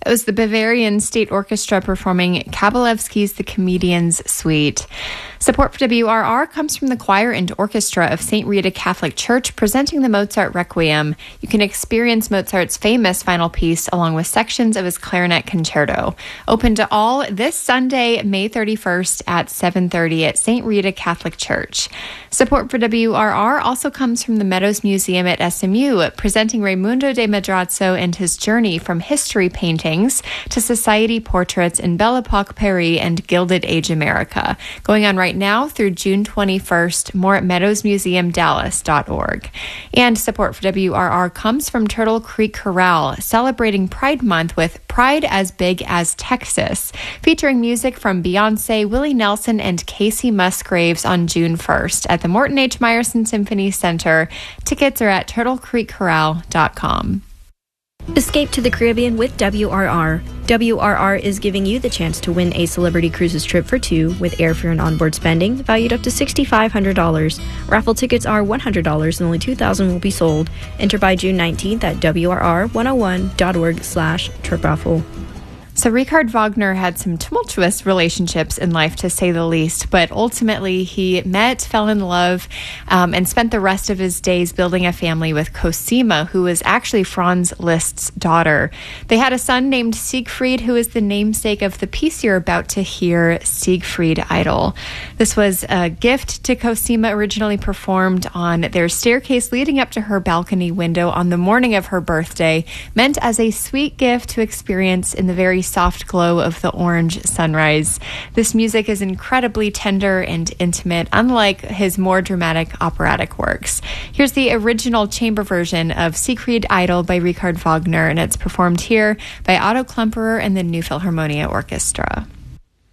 It was the Bavarian State Orchestra performing Kabalevsky's The Comedian's Suite. Support for WRR comes from the choir and orchestra of St. Rita Catholic Church presenting the Mozart Requiem. You can experience Mozart's famous final piece along with sections of his clarinet concerto. Open to all this Sunday, May 31st at 7:30 at St. Rita Catholic Church. Support for WRR also comes from the Meadows Museum at SMU, presenting Raimundo de Madrazo and his journey from history paintings to society portraits in Belle Epoque Paris and Gilded Age America. Going on right now through June 21st, more at meadowsmuseumdallas.org. And support for WRR comes from Turtle Creek Chorale, celebrating Pride Month with Pride as Big as Texas, featuring music from Beyonce, Willie Nelson, and Casey Musgraves on June 1st at the Morton H. Meyerson Symphony Center. Tickets are at turtlecreekchorale.com. Escape to the Caribbean with WRR. WRR is giving you the chance to win a Celebrity Cruises trip for two with airfare and onboard spending valued up to $6,500. Raffle tickets are $100 and only 2,000 will be sold. Enter by June 19th at WRR101.org/trip raffle. So Richard Wagner had some tumultuous relationships in life, to say the least, but ultimately he met, fell in love, and spent the rest of his days building a family with Cosima, who was actually Franz Liszt's daughter. They had a son named Siegfried, who is the namesake of the piece you're about to hear, Siegfried Idol. This was a gift to Cosima, originally performed on their staircase leading up to her balcony window on the morning of her birthday, meant as a sweet gift to experience in the very soft glow of the orange sunrise. This music is incredibly tender and intimate, unlike his more dramatic operatic works. Here's the original chamber version of Siegfried Idol by Richard Wagner, and it's performed here by Otto Klemperer and the New Philharmonia Orchestra.